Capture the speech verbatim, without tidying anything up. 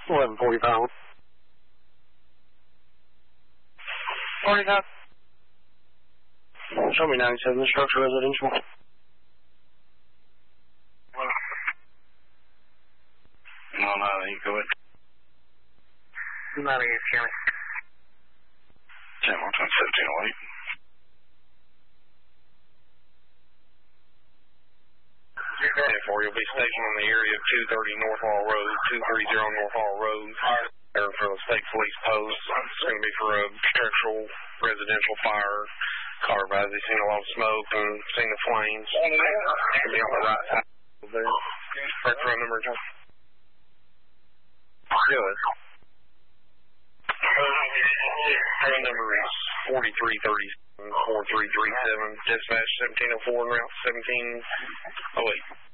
eleven forty-five. forty-five. Show me ninety-seven, structure residential. No, no, you go ahead. ninety-eight, County. ten one ten seventeen oh eight. ten four, you'll be stationed in the area of two thirty North Hall Road, two thirty North Hall Road, there for the state police post. It's going to be for a structural residential fire. Car by they seen a lot of smoke and seen the flames. It's going to be on the right side of there. Correct phone number, John? Good. Phone number is forty-three thirty-seven, four three three seven, dispatch seventeen oh four and route seventeen oh eight.